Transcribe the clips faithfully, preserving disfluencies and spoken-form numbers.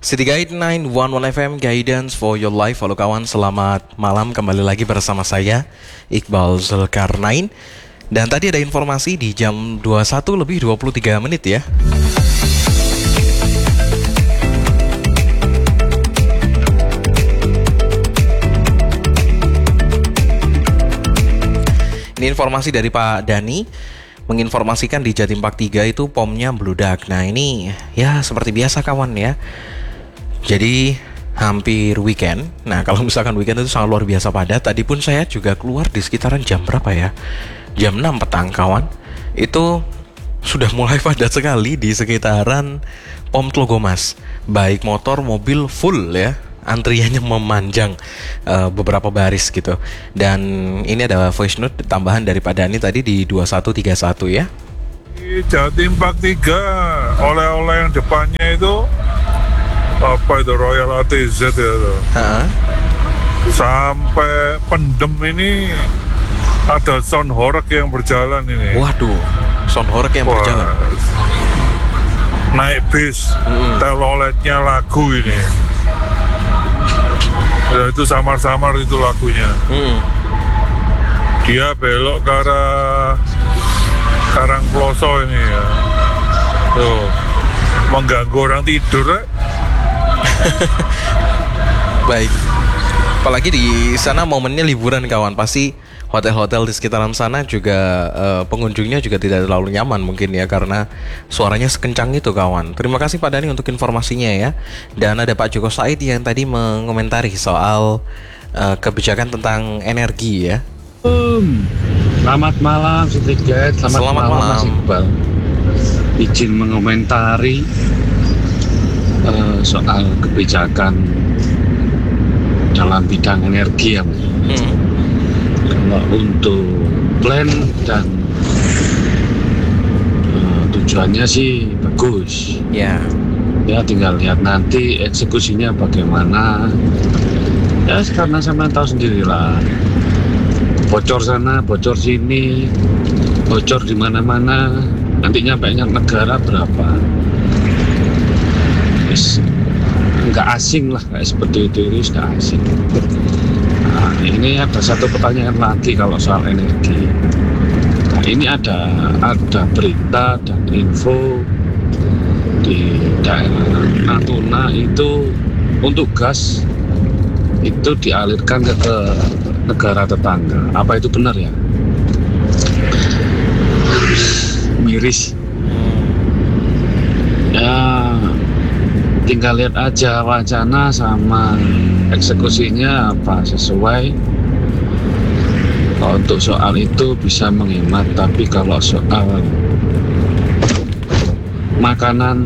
City Guide sembilan satu satu F M, Guidance for your life. Halo kawan, selamat malam. Kembali lagi bersama saya Iqbal Zulkarnain. Dan tadi ada informasi di jam dua puluh satu lebih dua puluh tiga menit ya. Ini informasi dari Pak Dani menginformasikan di Jatim Park tiga itu pomnya bludak. Nah ini ya seperti biasa kawan ya. Jadi hampir weekend. Nah kalau misalkan weekend itu sangat luar biasa padat. Tadi pun saya juga keluar di sekitaran jam berapa ya, jam enam petang kawan. Itu sudah mulai padat sekali di sekitaran pom Tlogomas. Baik motor, mobil full ya. Antriannya memanjang uh, beberapa baris gitu. Dan ini ada voice note tambahan dari Pak Dani tadi di dua satu tiga satu ya. Di Jatim Park tiga, oleh-oleh yang depannya itu apa itu Royal A T Z ya tuh. Ha-ha. Sampai Pendem ini ada sound horeg yang berjalan ini. Waduh, sound horeg yang Wah, berjalan. naik bis, Mm-mm. teloletnya lagu ini. Ya, itu samar-samar itu lagunya. Hmm. Dia belok ke arah Karangploso ini ya. Tuh, mengganggu orang tidur ya. Baik. Apalagi di sana momennya liburan kawan, pasti hotel-hotel di sekitaran sana juga uh, pengunjungnya juga tidak terlalu nyaman mungkin ya, karena suaranya sekencang itu kawan. Terima kasih Pak Dani untuk informasinya ya. Dan ada Pak Joko Said yang tadi mengomentari soal uh, kebijakan tentang energi ya. Um, Selamat malam Sedikit, selamat, Selamat malam, malam. Mas Iqbal. Izin mengomentari uh, soal kebijakan dalam bidang energi ya Mas. Hmm. Kalau untuk plan dan uh, tujuannya sih bagus. Ya. Ya tinggal lihat nanti eksekusinya bagaimana. Ya karena sama tahu sendirilah. Bocor sana, bocor sini, bocor di mana-mana. Nanti nyampe negara berapa? Yes. Nggak asing lah, kayak seperti itu, itu sudah asing. Nah, ini ada satu pertanyaan lagi kalau soal energi. Nah, ini ada ada berita dan info di daerah Natuna itu untuk gas itu dialirkan ke, ke negara tetangga. Apa itu benar ya? Miris. Ya, tinggal lihat aja wacana sama eksekusinya apa sesuai. Kalau untuk soal itu bisa menghemat, tapi kalau soal makanan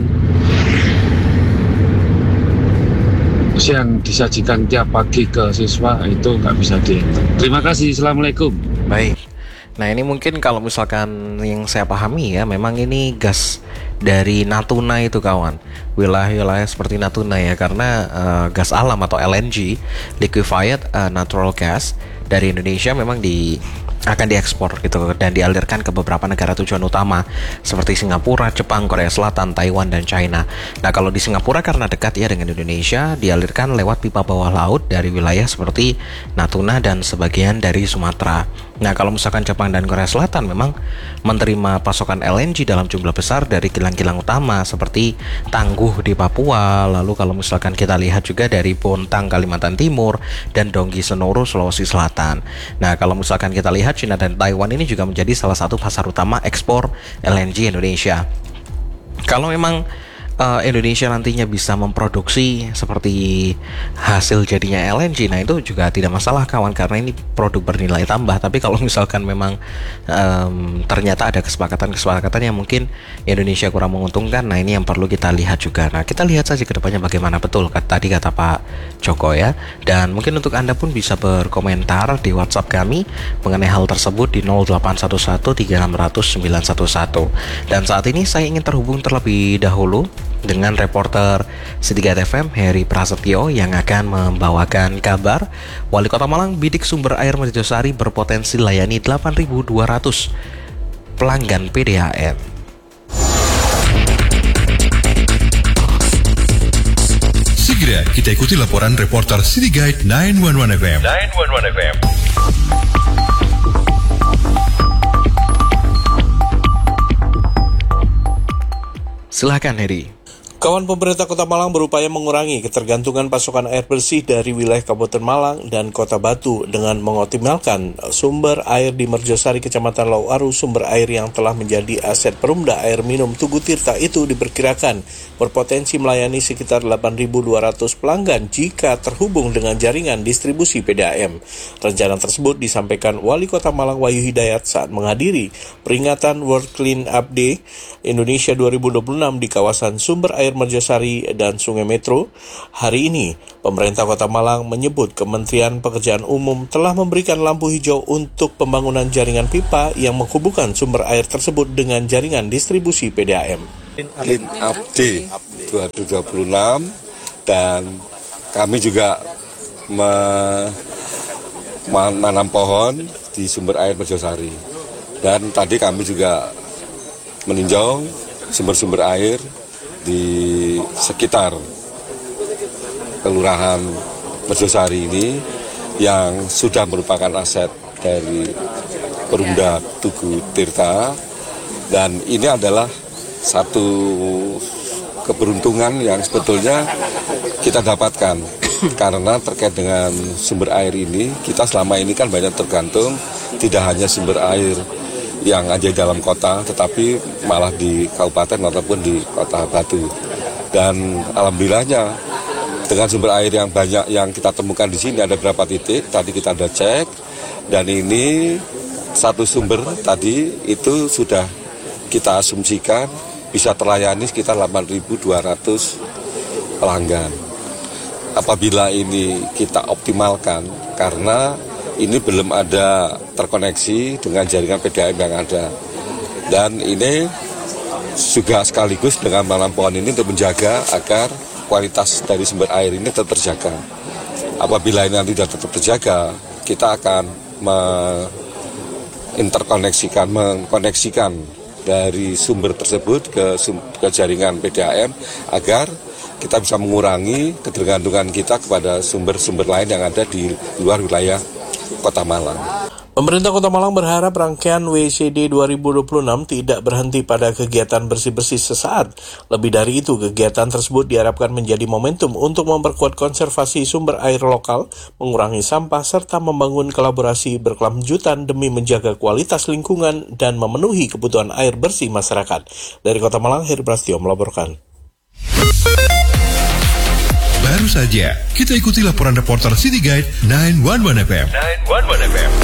yang disajikan tiap pagi ke siswa itu nggak bisa dihemat. Terima kasih, assalamualaikum. Baik. Nah ini mungkin kalau misalkan yang saya pahami ya, memang ini gas dari Natuna itu kawan, wilayah-wilayah seperti Natuna ya, karena uh, gas alam atau L N G, liquefied uh, natural gas dari Indonesia memang di akan diekspor gitu dan dialirkan ke beberapa negara tujuan utama seperti Singapura, Jepang, Korea Selatan, Taiwan, dan China. Nah kalau di Singapura karena dekat ya dengan Indonesia, dialirkan lewat pipa bawah laut dari wilayah seperti Natuna dan sebagian dari Sumatera. Nah kalau misalkan Jepang dan Korea Selatan memang menerima pasokan L N G dalam jumlah besar dari kilang-kilang utama seperti Tangguh di Papua, lalu kalau misalkan kita lihat juga dari Bontang Kalimantan Timur dan Donggi Senoro Sulawesi Selatan. Nah kalau misalkan kita lihat China dan Taiwan ini juga menjadi salah satu pasar utama ekspor L N G Indonesia. Kalau memang uh, Indonesia nantinya bisa memproduksi seperti hasil jadinya L N G, nah itu juga tidak masalah kawan, karena ini produk bernilai tambah. Tapi kalau misalkan memang um, ternyata ada kesepakatan-kesepakatan yang mungkin Indonesia kurang menguntungkan, nah ini yang perlu kita lihat juga. Nah kita lihat saja ke depannya bagaimana, betul tadi kata Pak Joko ya. Dan mungkin untuk Anda pun bisa berkomentar di WhatsApp kami mengenai hal tersebut di nol delapan satu satu tiga enam nol nol sembilan satu satu. Dan saat ini saya ingin terhubung terlebih dahulu dengan reporter City Guide F M Heri Prasetyo yang akan membawakan kabar Wali Kota Malang bidik sumber air Merjosari berpotensi layani delapan ribu dua ratus pelanggan P D A M. Segera kita ikuti laporan reporter City Guide sembilan satu satu F M. sembilan satu satu F M. Silakan, Heri. Kawan, pemerintah Kota Malang berupaya mengurangi ketergantungan pasokan air bersih dari wilayah Kabupaten Malang dan Kota Batu dengan mengoptimalkan sumber air di Merjosari, Kecamatan Lauaru. Sumber air yang telah menjadi aset Perumda Air Minum Tugu Tirta itu diperkirakan berpotensi melayani sekitar delapan ribu dua ratus pelanggan jika terhubung dengan jaringan distribusi P D A M. Rencana tersebut disampaikan Wali Kota Malang Wahyu Hidayat saat menghadiri peringatan World Clean Up Day Indonesia dua ribu dua puluh enam di kawasan sumber air Merjosari dan Sungai Metro. Hari ini, pemerintah Kota Malang menyebut Kementerian Pekerjaan Umum telah memberikan lampu hijau untuk pembangunan jaringan pipa yang menghubungkan sumber air tersebut dengan jaringan distribusi P D A M. Clean Up Day dua ribu dua puluh enam, dan kami juga menanam pohon di sumber air Merjosari, dan tadi kami juga meninjau sumber-sumber air di sekitar Kelurahan Merjosari ini yang sudah merupakan aset dari Perumda Tugu Tirta, dan ini adalah satu keberuntungan yang sebetulnya kita dapatkan karena terkait dengan sumber air ini, kita selama ini kan banyak tergantung tidak hanya sumber air yang ada di dalam kota, tetapi malah di kabupaten ataupun di Kota Batu. Dan alhamdulillahnya dengan sumber air yang banyak yang kita temukan di sini, ada beberapa titik tadi kita sudah cek, dan ini satu sumber tadi itu sudah kita asumsikan bisa terlayani sekitar delapan ribu dua ratus pelanggan. Apabila ini kita optimalkan, karena ini belum ada terkoneksi dengan jaringan P D A M yang ada. Dan ini juga sekaligus dengan menanam pohon ini untuk menjaga agar kualitas dari sumber air ini tetap terjaga. Apabila ini nanti sudah tetap terjaga, kita akan menginterkoneksikan, mengkoneksikan dari sumber tersebut ke, ke jaringan P D A M agar kita bisa mengurangi ketergantungan kita kepada sumber-sumber lain yang ada di luar wilayah Kota Malang. Pemerintah Kota Malang berharap rangkaian W C D dua ribu dua puluh enam tidak berhenti pada kegiatan bersih-bersih sesaat. Lebih dari itu, kegiatan tersebut diharapkan menjadi momentum untuk memperkuat konservasi sumber air lokal, mengurangi sampah, serta membangun kolaborasi berkelanjutan demi menjaga kualitas lingkungan dan memenuhi kebutuhan air bersih masyarakat. Dari Kota Malang, Heri Prasetyo melaporkan. Baru saja kita ikuti laporan reporter City Guide sembilan satu satu F M. sembilan satu satu F M.